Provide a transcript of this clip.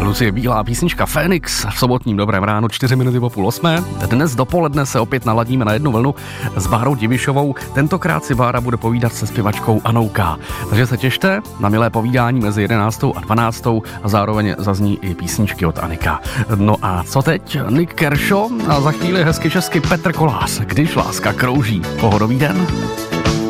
Lucie Bílá, písnička Fénix v sobotním dobrém ránu, 4 minuty po 7:30. Dnes dopoledne se opět naladíme na jednu vlnu s Bárou Divišovou. Tentokrát si Bára bude povídat se zpěvačkou Anou K. Takže se těšte na milé povídání mezi 11. a 12. a zároveň zazní i písničky od Any K. No a co teď? Nick Kershaw a za chvíli hezky česky Petr Kolář. Když láska krouží. Pohodový den.